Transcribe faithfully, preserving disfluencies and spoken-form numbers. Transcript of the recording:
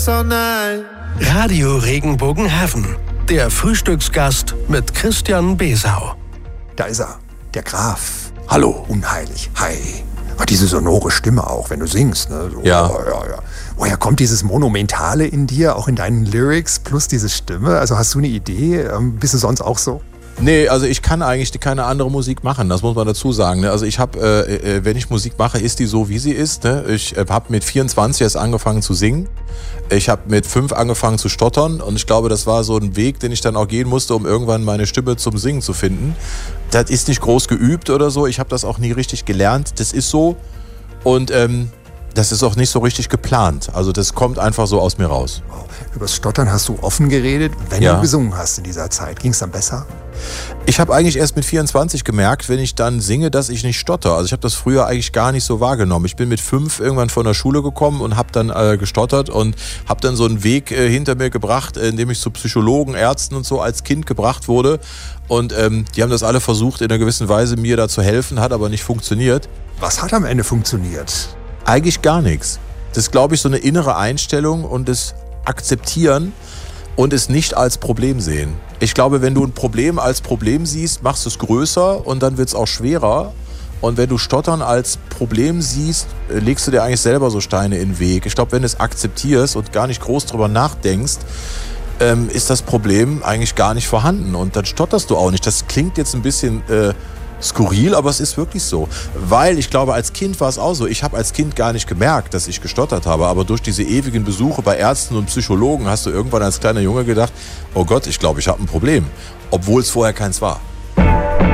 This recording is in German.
this all night. Radio Regenbogenheaven, der Frühstücksgast mit Christian Besau. Da ist er, der Graf. Hallo, unheilig. Hi. Ach, diese sonore Stimme auch, wenn du singst. Ne? So, ja. Oh, ja, ja. Woher kommt dieses Monumentale in dir, auch in deinen Lyrics, plus diese Stimme? Also hast du eine Idee? Ähm, bist du sonst auch so? Nee, also ich kann eigentlich keine andere Musik machen, das muss man dazu sagen. Ne? Also ich habe, äh, äh, wenn ich Musik mache, ist die so, wie sie ist. Ne? Ich äh, habe mit vierundzwanzig erst angefangen zu singen. Ich habe mit fünf angefangen zu stottern und ich glaube, das war so ein Weg, den ich dann auch gehen musste, um irgendwann meine Stimme zum Singen zu finden. Das ist nicht groß geübt oder so, ich habe das auch nie richtig gelernt, das ist so und ähm, das ist auch nicht so richtig geplant. Also das kommt einfach so aus mir raus. Wow. Übers Stottern hast du offen geredet. Wenn ja. du gesungen hast in dieser Zeit, ging es dann besser? Ich habe eigentlich erst mit vierundzwanzig gemerkt, wenn ich dann singe, dass ich nicht stotter. Also ich habe das früher eigentlich gar nicht so wahrgenommen. Ich bin mit fünf irgendwann von der Schule gekommen und habe dann äh, gestottert und habe dann so einen Weg äh, hinter mir gebracht, in dem ich zu Psychologen, Ärzten und so als Kind gebracht wurde. Und ähm, die haben das alle versucht, in einer gewissen Weise mir da zu helfen, hat aber nicht funktioniert. Was hat am Ende funktioniert? Eigentlich gar nichts. Das ist, glaube ich, so eine innere Einstellung und das Akzeptieren und es nicht als Problem sehen. Ich glaube, wenn du ein Problem als Problem siehst, machst du es größer und dann wird es auch schwerer. Und wenn du Stottern als Problem siehst, legst du dir eigentlich selber so Steine in den Weg. Ich glaube, wenn du es akzeptierst und gar nicht groß drüber nachdenkst, ähm, ist das Problem eigentlich gar nicht vorhanden. Und dann stotterst du auch nicht. Das klingt jetzt ein bisschen äh, skurril, aber es ist wirklich so. Weil ich glaube, als Kind war es auch so. Ich habe als Kind gar nicht gemerkt, dass ich gestottert habe. Aber durch diese ewigen Besuche bei Ärzten und Psychologen hast du irgendwann als kleiner Junge gedacht, oh Gott, ich glaube, ich habe ein Problem. Obwohl es vorher keins war.